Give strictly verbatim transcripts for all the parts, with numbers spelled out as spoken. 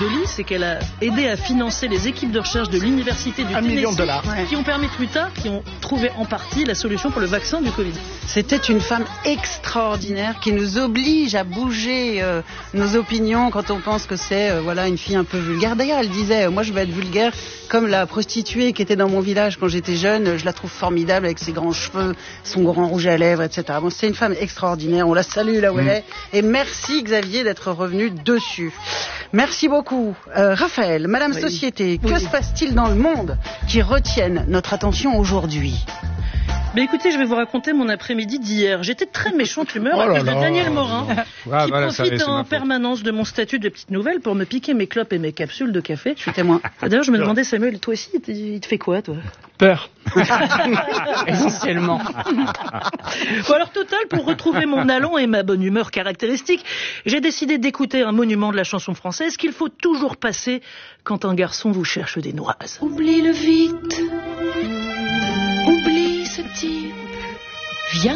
Dolly, c'est qu'elle a aidé à financer les équipes de recherche de l'université du Un Tennessee, million de dollars. qui ont permis plus tard, qui ont trouvé en partie la solution pour le vaccin du Covid. C'était une femme extraordinaire qui nous oblige à bouger euh, nos opinions quand on pense que c'est euh, voilà une fille un peu vulgaire. D'ailleurs, elle disait, euh, moi je veux être vulgaire comme la prostituée qui était dans mon village quand j'étais jeune. Je la trouve formidable avec ses grands cheveux, son grand rouge à lèvres, et cetera. Bon, c'est une femme extraordinaire. On la salue là où mmh. elle est. Et merci Xavier d'être revenu dessus. Merci beaucoup. Euh, Raphaël, Madame oui. Société, que oui. se passe-t-il dans le monde qui retienne notre attention aujourd'hui ? Mais écoutez, je vais vous raconter mon après-midi d'hier. J'étais de très méchante humeur oh à là cause de là. Daniel Morin, ah, qui voilà, profite ça, en permanence de mon statut de petite nouvelle pour me piquer mes clopes et mes capsules de café. Je suis témoin. D'ailleurs, je me demandais, Samuel, toi aussi, il te fait quoi, toi ? Peur. Essentiellement. Bon, alors, total, pour retrouver mon allant et ma bonne humeur caractéristique, j'ai décidé d'écouter un monument de la chanson française qu'il faut toujours passer quand un garçon vous cherche des noises. Oublie-le vite. Oublie ce type. Viens.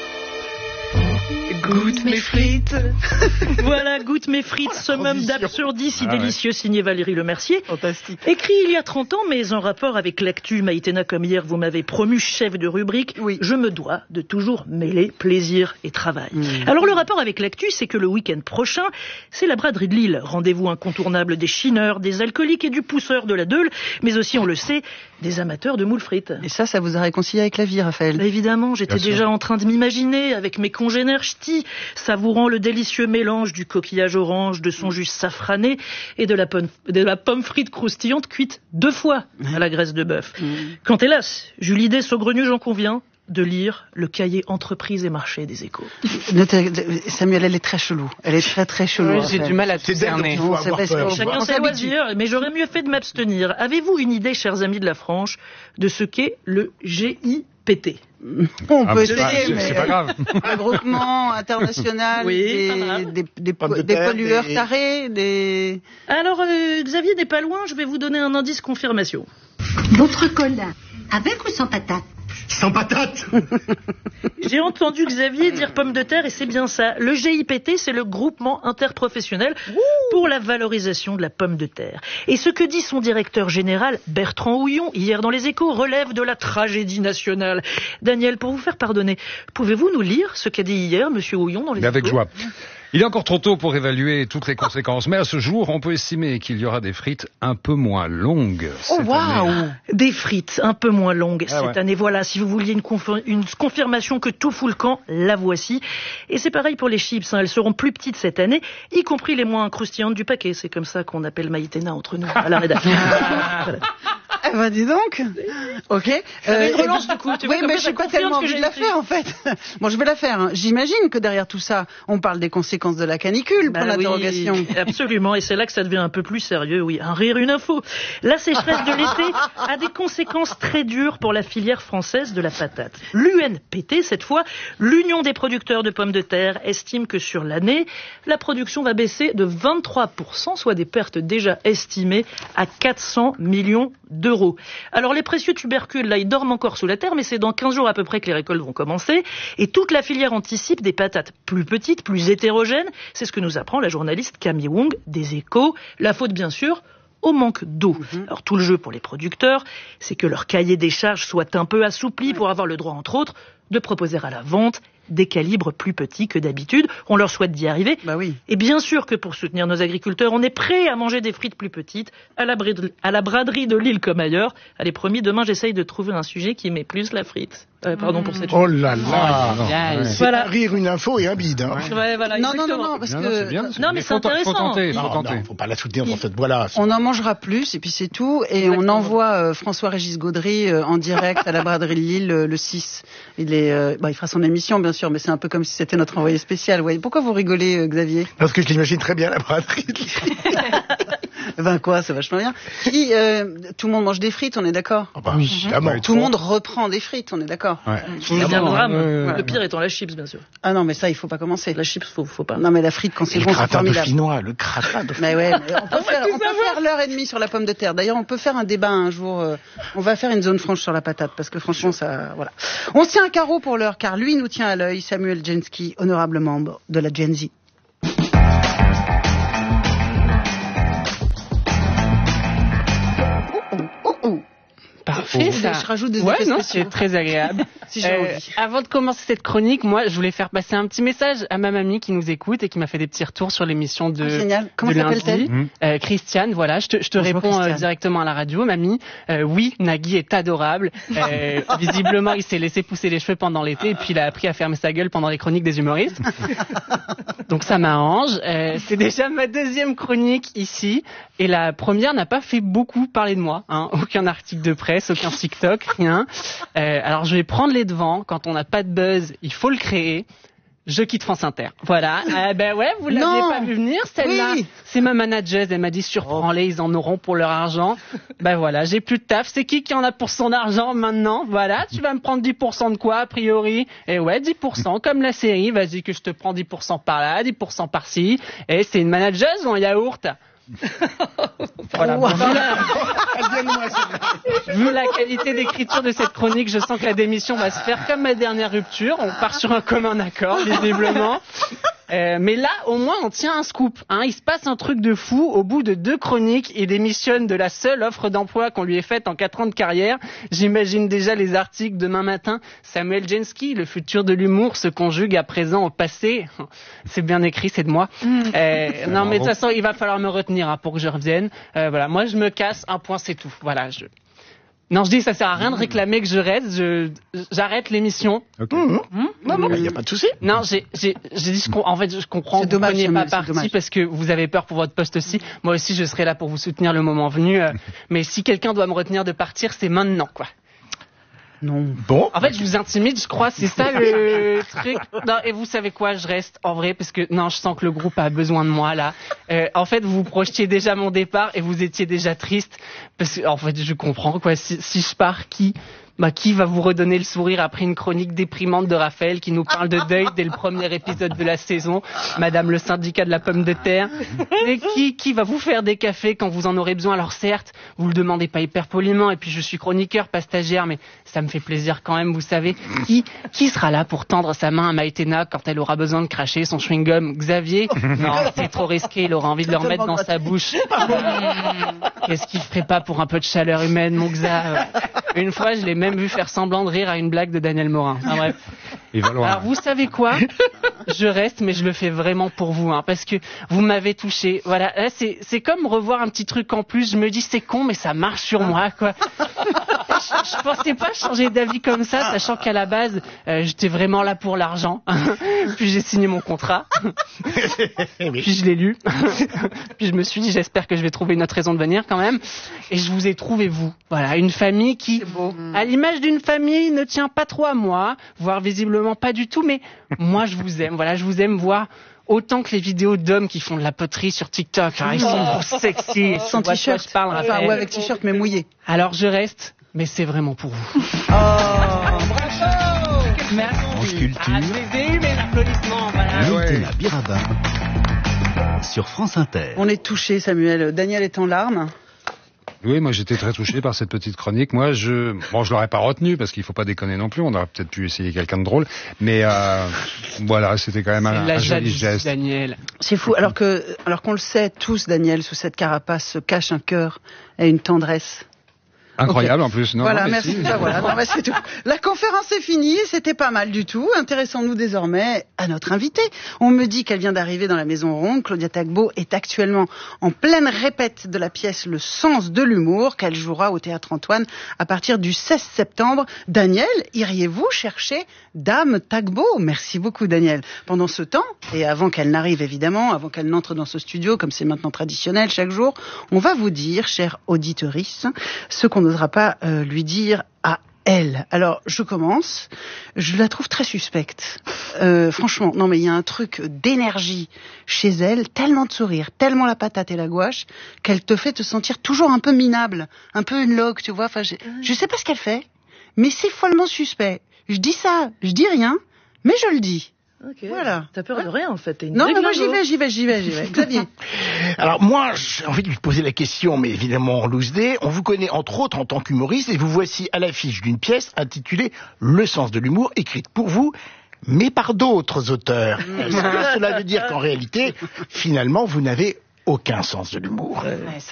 Goûte mes frites. Voilà, goûte mes frites, summum d'absurdie si ah délicieux, ouais. signé Valérie Lemercier. Fantastique. Écrit il y a trente ans, mais en rapport avec l'actu, Maïtena, comme hier, vous m'avez promu chef de rubrique. Oui. Je me dois de toujours mêler plaisir et travail. Mmh. Alors, le rapport avec l'actu, c'est que le week-end prochain, c'est la braderie de Lille. Rendez-vous incontournable des chineurs, des alcooliques et du pousseur de la Deule, mais aussi, on le sait, des amateurs de moules frites. Et ça, ça vous a réconcilié avec la vie, Raphaël ? Bah, évidemment, j'étais Bien déjà sûr. en train de m'imaginer, avec mes congénères ch'tis, savourant le délicieux mélange du coquillage orange, de son jus safrané et de la pomme, de la pomme frite croustillante cuite deux fois à la graisse de bœuf. Mmh. Quand hélas, j'eus l'idée saugrenue, j'en conviens, de lire le cahier Entreprise et Marché des Échos. Samuel, elle est très chelou. Elle est très très chelou. Oui, j'ai du mal à te cerner. Chacun ses loisirs, mais j'aurais mieux fait de m'abstenir. Avez-vous une idée, chers amis de la Franche, de ce qu'est le G I P T ? On ah, peut essayer, mais, mais c'est pas grave. Un groupement international oui, des, des, des, des, des pollueurs et... tarés, des... Alors, euh, Xavier n'est pas loin, je vais vous donner un indice confirmation. Votre cola, avec ou sans patate ? Sans patate. J'ai entendu Xavier dire pomme de terre et c'est bien ça. Le G I P T, c'est le groupement interprofessionnel Ouh. pour la valorisation de la pomme de terre. Et ce que dit son directeur général, Bertrand Houillon, hier dans Les Échos, relève de la tragédie nationale. Daniel, pour vous faire pardonner, pouvez-vous nous lire ce qu'a dit hier Monsieur Houillon dans Les Mais Échos ? Avec joie. Il est encore trop tôt pour évaluer toutes les conséquences, mais à ce jour, on peut estimer qu'il y aura des frites un peu moins longues cette oh, wow. année. Des frites un peu moins longues ah, cette ouais. année. Voilà, si vous vouliez une, conf- une confirmation que tout fout le camp, la voici. Et c'est pareil pour les chips, hein. Elles seront plus petites cette année, y compris les moins croustillantes du paquet. C'est comme ça qu'on appelle Maïtena entre nous, à la rédaction. Voilà. Eh ben dis donc. Ok. Euh, une relance du coup. Tu oui, vois, mais je n'ai pas tellement envie de la faire en fait. Bon, je vais la faire. Hein. J'imagine que derrière tout ça, on parle des conséquences de la canicule. Bah pour l'interrogation. Oui, absolument. Et c'est là que ça devient un peu plus sérieux. Oui, un rire, une info. La sécheresse de l'été a des conséquences très dures pour la filière française de la patate. L'U N P T, cette fois, l'Union des producteurs de pommes de terre, estime que sur l'année, la production va baisser de vingt-trois pour cent, soit des pertes déjà estimées à quatre cents millions d'euros. Alors les précieux tubercules, là, ils dorment encore sous la terre, mais c'est dans quinze jours à peu près que les récoltes vont commencer. Et toute la filière anticipe des patates plus petites, plus hétérogènes. C'est ce que nous apprend la journaliste Camille Wong des Échos. La faute, bien sûr, au manque d'eau. Mmh. Alors tout le jeu pour les producteurs, c'est que leur cahier des charges soit un peu assoupli pour avoir le droit, entre autres, de proposer à la vente des calibres plus petits que d'habitude. On leur souhaite d'y arriver. Bah oui. Et bien sûr que pour soutenir nos agriculteurs, on est prêt à manger des frites plus petites, à la, brid- à la braderie de Lille comme ailleurs. Allez, promis, demain j'essaye de trouver un sujet qui met plus la frite. Euh, pardon mmh. pour cette chose. Oh là là, oh, ouais. C'est voilà. Un rire, une info et un bide. Hein. Ouais. Ouais, voilà, non, non, non, non, parce non, que... non, c'est bien, c'est non mais c'est intéressant. Faut tenter, faut non, tenter. Non, faut pas la soutenir pour cette voie-là. On en mangera plus et puis c'est tout. Et exactement. On envoie euh, François-Régis Gaudry euh, en direct à la braderie de Lille euh, le six. Il est, euh, bah, il fera son émission bien sûr, mais c'est un peu comme si c'était notre envoyé spécial. Ouais. Pourquoi vous rigolez, euh, Xavier ? Parce que je l'imagine très bien la braderie de Lille. Ben quoi, c'est vachement bien. Qui, euh, tout le monde mange des frites, on est d'accord ? Ah bah, oui, mmh. Tout le monde reprend des frites, on est d'accord ? Ouais. C'est un drame. Euh, le pire étant la chips, bien sûr. Ah non, mais ça, il faut pas commencer. La chips, faut, faut pas. Non, mais la frite, quand c'est bon, c'est formidable. Le gratin dauphinois, le gratin dauphinois. Mais ouais, mais on peut faire, on peut faire l'heure et demie sur la pomme de terre. D'ailleurs, on peut faire un débat un jour. Euh, on va faire une zone franche sur la patate, parce que franchement, ça, voilà. On se tient un carreau pour l'heure, car lui nous tient à l'œil, Samuel Genski, honorable membre de la Gen Z. Parfait, ça. Je rajoute des ouais, effets non, spéciaux. c'est très agréable. Si j'ai Euh, envie. avant de commencer cette chronique, moi, je voulais faire passer un petit message à ma mamie qui nous écoute et qui m'a fait des petits retours sur l'émission de, Ah, génial. Comment de lundi. s'appelle-t-elle Mmh. Euh, Christiane, voilà, je te, je te Bonjour, réponds euh, Christiane. directement à la radio, mamie. Euh, oui, Nagui est adorable. Euh, visiblement, il s'est laissé pousser les cheveux pendant l'été et puis il a appris à fermer sa gueule pendant les chroniques des humoristes. Donc ça m'arrange. Euh, c'est déjà ma deuxième chronique ici et la première n'a pas fait beaucoup parler de moi. Hein. Aucun article de presse, aucun TikTok, rien. Euh, alors je vais prendre les devants. Quand on n'a pas de buzz, il faut le créer. Je quitte France Inter. Voilà. Euh, ben ouais, vous l'aviez Non. pas vu venir, celle-là. Oui. C'est ma manageuse, elle m'a dit surprends-les, ils en auront pour leur argent. Ben voilà, j'ai plus de taf. C'est qui qui en a pour son argent maintenant? Voilà, tu vas me prendre dix pour cent de quoi, a priori? Et ouais, dix pour cent, comme la série. Vas-y que je te prends dix pour cent par là, dix pour cent par-ci. Et c'est une manageuse ou un yaourt? Voilà. Bon, vu, la... vu la qualité d'écriture de cette chronique, je sens que la démission va se faire comme ma dernière rupture. On part sur un commun accord, visiblement. Euh, mais là, au moins, on tient un scoop. Hein. Il se passe un truc de fou. Au bout de deux chroniques, il démissionne de la seule offre d'emploi qu'on lui ait faite en quatre ans de carrière. J'imagine déjà les articles demain matin. Samuel Jensky, le futur de l'humour, se conjugue à présent au passé. C'est bien écrit, c'est de moi. Euh, non, mais de toute façon, il va falloir me retenir hein, pour que je revienne. Euh, voilà, moi, je me casse. Un point, c'est tout. Voilà, je... Non, je dis, ça sert à rien de réclamer que je reste. Je, j'arrête l'émission. Okay. Mmh. Il n'y a pas de souci. Non, j'ai, j'ai, j'ai dit, je com- en fait, je comprends C'est que vous dommage, preniez Samuel, pas c'est parti dommage. parce que vous avez peur pour votre poste aussi. Moi aussi, je serai là pour vous soutenir le moment venu. euh, mais si quelqu'un doit me retenir de partir, c'est maintenant, quoi. Non. Bon. En fait, je vous intimide, je crois, c'est ça le truc. Non, et vous savez quoi, je reste en vrai parce que non, je sens que le groupe a besoin de moi là. Euh, en fait, vous vous projetiez déjà mon départ et vous étiez déjà triste parce que en fait, je comprends quoi. Si, si je pars, qui Bah, qui va vous redonner le sourire après une chronique déprimante de Raphaël qui nous parle de deuil dès le premier épisode de la saison, Madame le syndicat de la pomme de terre. Et qui, qui va vous faire des cafés quand vous en aurez besoin? Alors certes, vous le demandez pas hyper poliment, et puis je suis chroniqueur, pas stagiaire, mais ça me fait plaisir quand même, vous savez. Qui, qui sera là pour tendre sa main à Maïtena quand elle aura besoin de cracher son chewing-gum? Xavier? Non, c'est trop risqué, il aura envie de le remettre dans sa bouche. Qu'est-ce qu'il ferait pas pour un peu de chaleur humaine, mon Xa? Une fois, je l'ai même vu faire semblant de rire à une blague de Daniel Morin. Ah, bref. Il va loin. Alors, vous savez quoi? Je reste, mais je le fais vraiment pour vous, hein, parce que vous m'avez touché. Voilà, là, c'est, c'est comme revoir un petit truc en plus. Je me dis, c'est con, mais ça marche sur moi, quoi. Je, je pensais pas changer d'avis comme ça, sachant qu'à la base, euh, j'étais vraiment là pour l'argent. Puis j'ai signé mon contrat. Puis je l'ai lu. Puis je me suis dit, j'espère que je vais trouver une autre raison de venir quand même. Et je vous ai trouvé, vous. Voilà, une famille qui, à l'image d'une famille, ne tient pas trop à moi, voire visiblement pas du tout, mais moi je vous aime. Voilà, je vous aime voir autant que les vidéos d'hommes qui font de la poterie sur TikTok. Alors, ils sont trop sexy. Sans Tu vois de quoi t-shirt. je parle, Enfin, Raphaël. ouais, avec t-shirt, mais mouillé. Alors je reste, mais c'est vraiment pour vous. Merci. France Culture. Ah, je les ai eu, mes applaudissements, voilà. Maïtena Birabin sur France Inter. On est touché, Samuel. Daniel est en larmes. Oui, moi j'étais très touché par cette petite chronique. Moi, je, bon, je l'aurais pas retenu parce qu'il faut pas déconner non plus. On aurait peut-être pu essayer quelqu'un de drôle, mais euh, voilà, c'était quand même un, La un joli jalousie, geste. Daniel. C'est fou. Alors que, alors qu'on le sait tous, Daniel, sous cette carapace se cache un cœur et une tendresse. Incroyable en plus. Non, Voilà, non, mais merci. si. Bah, voilà, non, bah, c'est tout. La conférence est finie, c'était pas mal du tout. Intéressons-nous désormais à notre invitée. On me dit qu'elle vient d'arriver dans la Maison Ronde. Claudia Tagbo est actuellement en pleine répète de la pièce Le sens de l'humour qu'elle jouera au Théâtre Antoine à partir du seize septembre. Daniel, iriez-vous chercher Dame Tagbo? Merci beaucoup, Daniel. Pendant ce temps, et avant qu'elle n'arrive évidemment, avant qu'elle n'entre dans ce studio, comme c'est maintenant traditionnel chaque jour, on va vous dire, chère auditorice, ce qu'on n'osera pas euh, lui dire à elle. Alors, je commence. Je la trouve très suspecte. Euh, franchement, non mais il y a un truc d'énergie chez elle, tellement de sourire, tellement la patate et la gouache, qu'elle te fait te sentir toujours un peu minable, un peu une loque, tu vois. Enfin, je, je sais pas ce qu'elle fait, mais c'est follement suspect. Je dis ça, je dis rien, mais je le dis. Ok. Voilà. T'as peur de rien en fait. T'es une Non, vraie mais moi j'y glingo. vais, j'y vais, j'y vais, j'y vais. Xavier. Alors moi, j'ai envie de lui poser la question, mais évidemment en loose day. On vous connaît entre autres en tant qu'humoriste et vous voici à l'affiche d'une pièce intitulée Le sens de l'humour, écrite pour vous, mais par d'autres auteurs. Cela veut dire qu'en réalité, finalement, vous n'avez aucun sens de l'humour. Ouais,